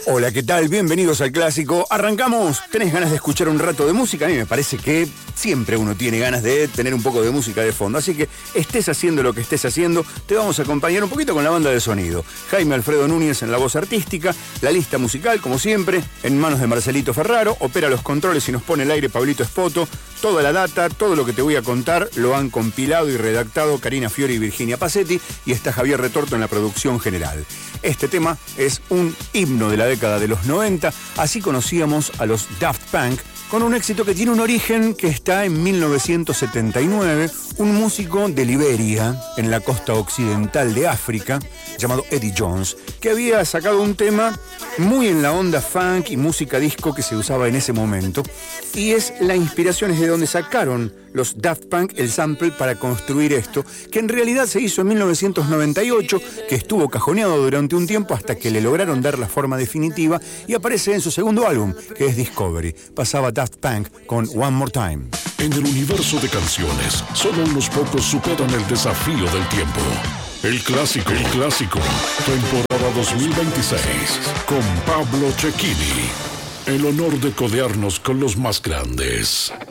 Hola, ¿qué tal? Bienvenidos al Clásico. Arrancamos. ¿Tenés ganas de escuchar un rato de música? A mí me parece que siempre uno tiene ganas de tener un poco de música de fondo. Así que estés haciendo lo que estés haciendo, te vamos a acompañar un poquito con la banda de sonido. Jaime Alfredo Núñez en la voz artística, la lista musical, como siempre, en manos de Marcelito Ferraro. Opera los controles y nos pone el aire Pablito Espoto. Toda la data, todo lo que te voy a contar, lo han compilado y redactado Karina Fiori y Virginia Pacetti, y está Javier Retorto en la producción general. Este tema es un himno de la década de los 90, así conocíamos a los Daft Punk, con un éxito que tiene un origen que está en 1979, un músico de Liberia, en la costa occidental de África, llamado Eddie Jones, que había sacado un tema muy en la onda funk y música disco que se usaba en ese momento, y es la inspiración, es de donde sacaron los Daft Punk el sample para construir esto, que en realidad se hizo en 1998, que estuvo cajoneado durante un tiempo hasta que le lograron dar la forma definitiva, y aparece en su segundo álbum, que es Discovery. Pasaba Daft Punk con One More Time. En el universo de canciones, solo unos pocos superan el desafío del tiempo. El clásico, temporada 2026, con Pablo Cecchini. El honor de codearnos con los más grandes.